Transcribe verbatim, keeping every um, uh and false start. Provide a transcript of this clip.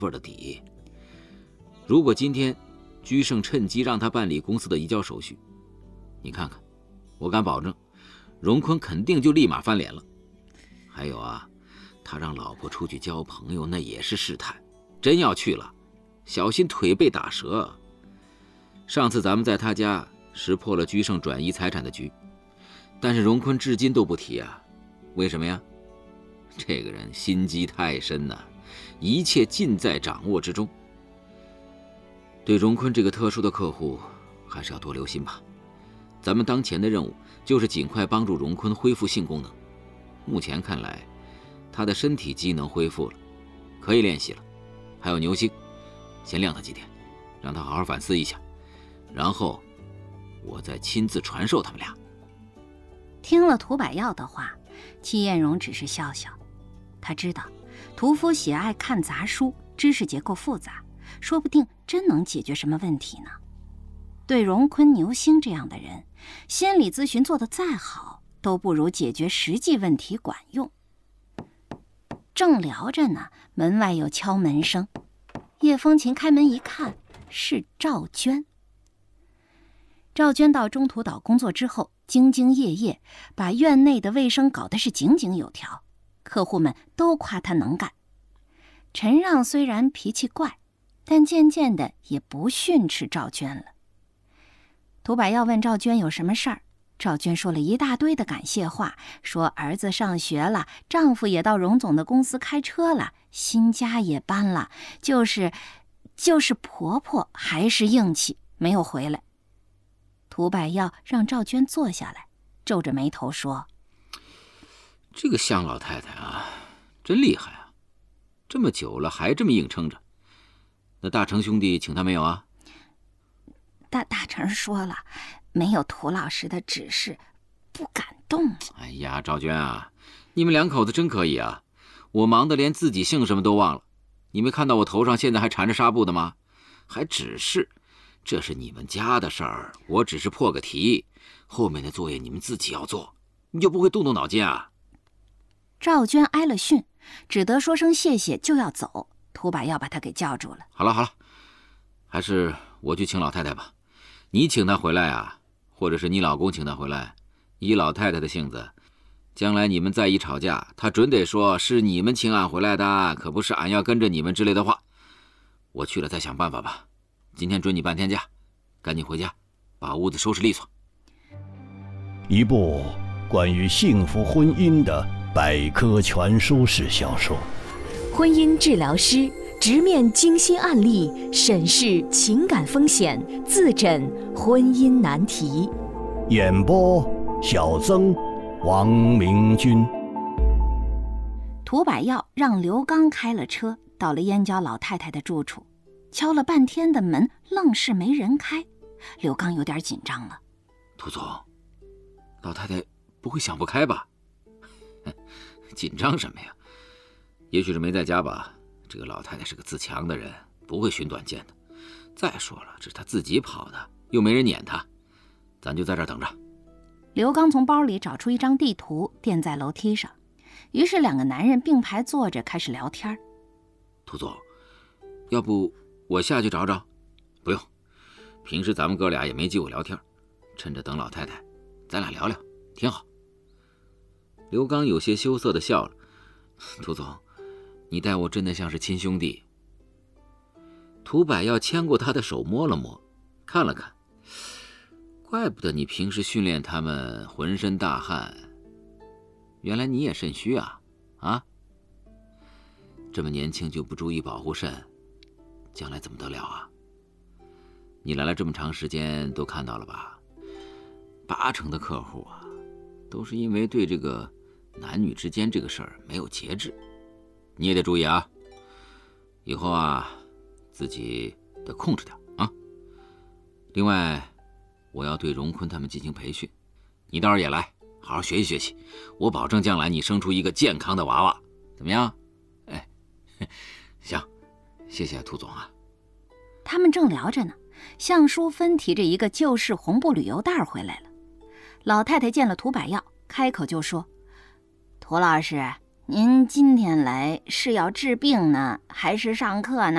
的底。如果今天居胜趁机让他办理公司的移交手续，你看看，我敢保证，荣坤肯定就立马翻脸了。还有啊，他让老婆出去交朋友，那也是试探，真要去了，小心腿被打折。上次咱们在他家识破了居胜转移财产的局，但是荣坤至今都不提啊，为什么呀？这个人心机太深了，一切尽在掌握之中。对荣坤这个特殊的客户，还是要多留心吧。咱们当前的任务就是尽快帮助荣坤恢复性功能。目前看来，他的身体机能恢复了，可以练习了。还有牛星，先晾他几天，让他好好反思一下，然后我再亲自传授他们俩。 听了涂百耀的话，戚艳荣只是笑笑。他知道屠夫喜爱看杂书，知识结构复杂，说不定真能解决什么问题呢。对荣坤、牛星这样的人，心理咨询做得再好，都不如解决实际问题管用。正聊着呢，门外有敲门声。叶风琴开门一看，是赵娟。赵娟到中途岛工作之后，兢兢业业，把院内的卫生搞得是井井有条，客户们都夸她能干。陈让虽然脾气怪，但渐渐的也不训斥赵娟了。涂百耀问赵娟有什么事儿，赵娟说了一大堆的感谢话，说儿子上学了，丈夫也到荣总的公司开车了，新家也搬了，就是就是婆婆还是硬气，没有回来。涂百耀让赵娟坐下来，皱着眉头说： 这个向老太太啊，真厉害啊，这么久了还这么硬撑着。那大成兄弟请他没有啊？ 大大成说了，没有涂老师的指示，不敢动。 哎呀，赵娟啊，你们两口子真可以啊！我忙得连自己姓什么都忘了。你没看到我头上现在还缠着纱布的吗？还指示，这是你们家的事儿，我只是破个题，后面的作业你们自己要做，你就不会动动脑筋啊？ 赵娟挨了训，只得说声谢谢就要走。涂百耀把他给叫住了。 好了好了，还是我去请老太太吧。你请她回来啊，或者是你老公请她回来，以老太太的性子，将来你们再一吵架，她准得说是你们请俺回来的，可不是俺要跟着你们之类的话。我去了再想办法吧。今天准你半天假，赶紧回家，把屋子收拾利索。 一部关于幸福婚姻的百科全书式小说。 婚姻治疗师直面精心案例，审视情感风险，自诊婚姻难题。 演播：小曾、王明君。 涂百耀让刘刚开了车，到了燕郊老太太的住处，敲了半天的门，愣是没人开。刘刚有点紧张了。 涂总，老太太不会想不开吧？紧张什么呀？也许是没在家吧。这个老太太是个自强的人，不会寻短见的。再说了，这是她自己跑的，又没人撵她，咱就在这儿等着。 刘刚从包里找出一张地图，垫在楼梯上，于是两个男人并排坐着开始聊天。 涂总，要不我下去找找？不用，平时咱们哥俩也没机会聊天，趁着等老太太，咱俩聊聊，挺好。刘刚有些羞涩地笑了。涂总，你待我真的像是亲兄弟。涂百耀牵过他的手摸了摸，看了看，怪不得你平时训练他们浑身大汗，原来你也肾虚啊啊！这么年轻就不注意保护肾，将来怎么得了啊？你来了这么长时间，都看到了吧？八成的客户啊，都是因为对这个男女之间这个事儿没有节制，你也得注意啊。以后啊，自己得控制点啊。另外，我要对荣坤他们进行培训，你到时候也来，好好学习学习。我保证将来你生出一个健康的娃娃，怎么样？哎，行，谢谢涂总啊。 他们正聊着呢，向淑芬提着一个旧式红布旅游袋回来了。老太太见了涂百耀，开口就说：涂老师，您今天来是要治病呢，还是上课呢？